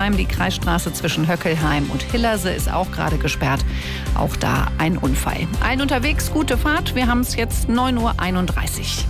Hildesheim. Die Kreisstraße zwischen Höckelheim und Hillerse ist auch gerade gesperrt. Auch da ein Unfall. Allen unterwegs, gute Fahrt. Wir haben es jetzt 9:31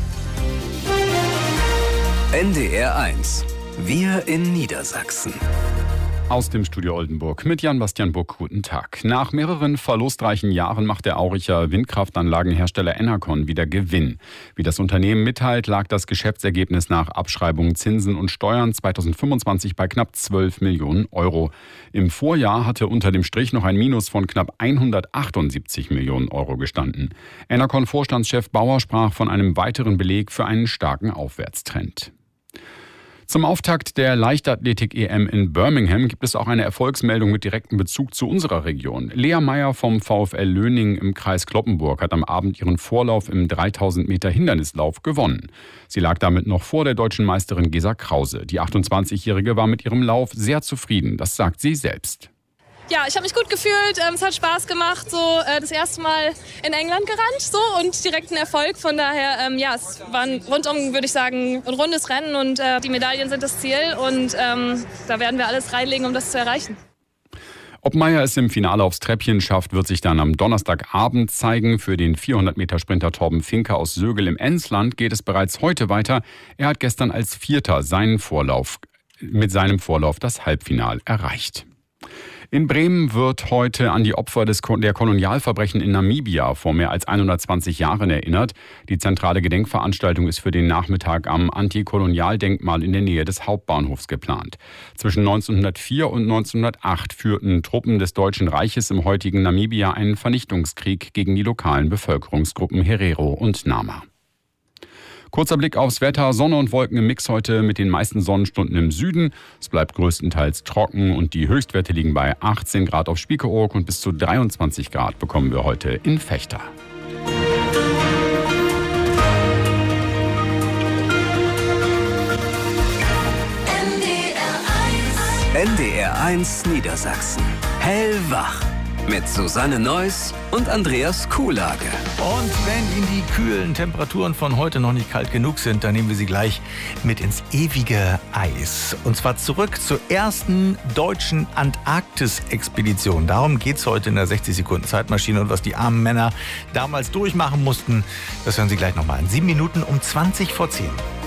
Uhr. NDR 1. Wir in Niedersachsen. Aus dem Studio Oldenburg mit Jan-Bastian Buck. Guten Tag. Nach mehreren verlustreichen Jahren macht der Auricher Windkraftanlagenhersteller Enercon wieder Gewinn. Wie das Unternehmen mitteilt, lag das Geschäftsergebnis nach Abschreibungen, Zinsen und Steuern 2025 bei knapp 12 Millionen Euro. Im Vorjahr hatte unter dem Strich noch ein Minus von knapp 178 Millionen Euro gestanden. Enercon-Vorstandschef Bauer sprach von einem weiteren Beleg für einen starken Aufwärtstrend. Zum Auftakt der Leichtathletik-EM in Birmingham gibt es auch eine Erfolgsmeldung mit direktem Bezug zu unserer Region. Lea Meyer vom VfL Löning im Kreis Cloppenburg hat am Abend ihren Vorlauf im 3000 Meter Hindernislauf gewonnen. Sie lag damit noch vor der deutschen Meisterin Gesa Krause. Die 28-Jährige war mit ihrem Lauf sehr zufrieden, das sagt sie selbst. Ja, ich habe mich gut gefühlt, es hat Spaß gemacht, das erste Mal in England gerannt und direkt ein Erfolg. Von daher, es war ein rundum, würde ich sagen, ein rundes Rennen und die Medaillen sind das Ziel und da werden wir alles reinlegen, um das zu erreichen. Ob Meyer es im Finale aufs Treppchen schafft, wird sich dann am Donnerstagabend zeigen. Für den 400-Meter-Sprinter Torben Finke aus Sögel im Emsland geht es bereits heute weiter. Er hat gestern als Vierter mit seinem Vorlauf das Halbfinale erreicht. In Bremen wird heute an die Opfer der Kolonialverbrechen in Namibia vor mehr als 120 Jahren erinnert. Die zentrale Gedenkveranstaltung ist für den Nachmittag am Antikolonialdenkmal in der Nähe des Hauptbahnhofs geplant. Zwischen 1904 und 1908 führten Truppen des Deutschen Reiches im heutigen Namibia einen Vernichtungskrieg gegen die lokalen Bevölkerungsgruppen Herero und Nama. Kurzer Blick aufs Wetter. Sonne und Wolken im Mix heute mit den meisten Sonnenstunden im Süden. Es bleibt größtenteils trocken und die Höchstwerte liegen bei 18 Grad auf Spiekeroog und bis zu 23 Grad bekommen wir heute in Vechta. NDR 1 Niedersachsen. Hellwach. Mit Susanne Neuss und Andreas Kuhlage. Und wenn Ihnen die kühlen Temperaturen von heute noch nicht kalt genug sind, dann nehmen wir Sie gleich mit ins ewige Eis. Und zwar zurück zur ersten deutschen Antarktis-Expedition. Darum geht's heute in der 60-Sekunden-Zeitmaschine. Und was die armen Männer damals durchmachen mussten, das hören Sie gleich nochmal in 7 Minuten um 20 vor 10.